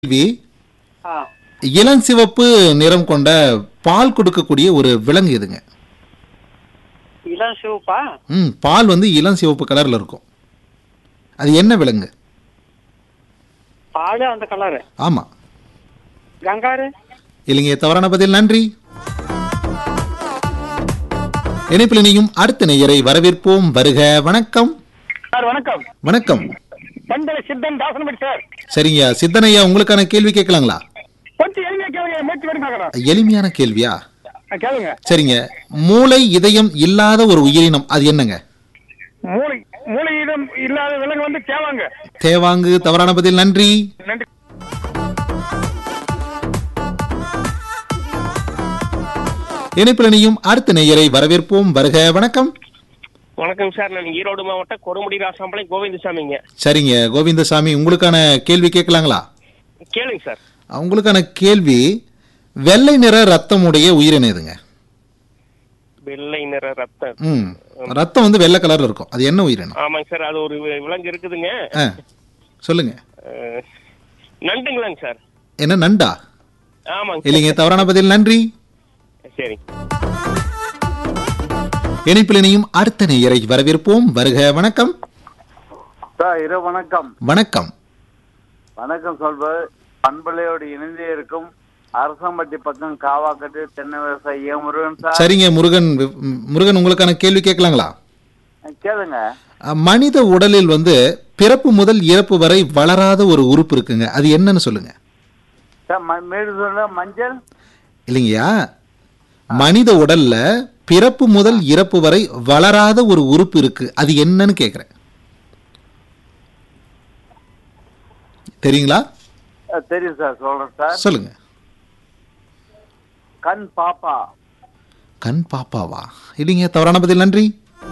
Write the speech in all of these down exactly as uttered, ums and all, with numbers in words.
கேள்வி. ஆ, இளஞ்சிவப்பு நிறம் கொண்ட பால் கொடுக்கக்கூடிய ஒரு விலங்கு எதுங்க? இளம் சிவப்பா? ம் பால் வந்து இளம் சிவப்பு கலர்ல இருக்கும். அது என்ன விலங்கு? பாலு அந்த கலரு. ஆமா. கங்காரு. இல்லைங்க, தவறான பதில். நன்றி. இணைப்பில் இணையும் அடுத்த நேயரை வரவேற்போம். வருக. வணக்கம். சார் வணக்கம். வணக்கம். பந்தல சித்தன் தாசனபடி சார். சரிங்க சித்தனையா, உங்களுக்கான கேள்வி கேட்கலாங்களா? கொஞ்சம் எளிமையா கேளுங்க, முயற்சி பண்ணி பார்க்கறோம். எளிமையான கேள்வியா? ஆ, கேளுங்க. சரிங்க. மூளை இதயம் இல்லாத ஒரு உயிரினம் அது என்னங்க? மூளை மூளையிடம் இல்லாத விலங்கு வந்து தேவாங்க. தேவாங்கு. தவறான பதில். நன்றி. நன்றி. இணைப்பில் இணையும் அடுத்த நேயரை வரவேற்போம். வருக. வணக்கம். வணக்கம் சார், நான் ஈரோடு மாவட்டம் கொடுமுடி ராசாம்பாளையம் கோவிந்தசாமிங்க. சரிங்க கோவிந்தசாமி, உங்களுக்கான கேள்வி கேட்கலாங்களா? கேளுங்க சார். உங்களுக்கான கேள்வி, வெள்ளை நிற ரத்தம் உடைய உயிரினம் எதுங்க? வெள்ளை நிற ரத்தம். ம் ரத்தம் வந்து வெள்ளை கலர்ல இருக்கும். அது என்ன உயிரினம்? ஆமாங்க சார், அது ஒரு வி- விலங்கு இருக்குதுங்க. ஆ, சொல்லுங்க. அஹ், நண்டுங்களாங்க சார். என்ன, நண்டா? ஆமாங்க இல்லைங்க, தவறான பதில். நன்றி. சார். சரி. இணைப்பில் இணையும் அடுத்த நேயரை வரவேற்போம். வருக. வணக்கம். சார் இரவு வணக்கம். வணக்கம். வணக்கம் சொல்வது பண்பலையோடு இணைந்தே இருக்கும் அரசம்பட்டி பக்கம் காவாக்கட்டு தென்னை விவசாயி முருகன் சார். சரிங்க முருகன். முருகன், உங்களுக்கான கேள்வி கேட்கலாங்களா? கேளுங்க. அஹ், மனித உடலில் வந்து பிறப்பு முதல் இறப்பு வரை வளராத ஒரு உறுப்பு இருக்குங்க. அது என்னன்னு சொல்லுங்க. சார் ம- மேடு சொல்ல மஞ்சள். இல்லைங்கய்யா, மனித உடல்ல பிறப்பு முதல் இறப்பு வரை வளராத ஒரு உறுப்பு இருக்கு. அது என்னன்னு கேக்குறேன். தெரியுங்களா? அஹ், தெரியும் சார், சொல்றேன் சார். சொல்லுங்க. கண் பாப்பா. கண் பாப்பாவா? இல்லைங்க, தவறான பதில். நன்றி.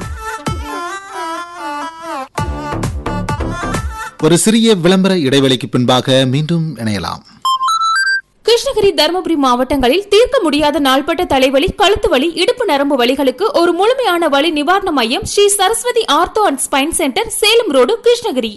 ஒரு சிறிய விளம்பர இடைவெளிக்கு பின்பாக மீண்டும் இணையலாம். கிருஷ்ணகிரி, தருமபுரி மாவட்டங்களில் தீர்க்க முடியாத நாள்பட்ட தலைவலி, கழுத்து வலி, இடுப்பு நரம்பு வலிகளுக்கு ஒரு முழுமையான வலி நிவாரண மையம் Sri Saraswati ortho and spine centre, Salem road, Krishnagiri.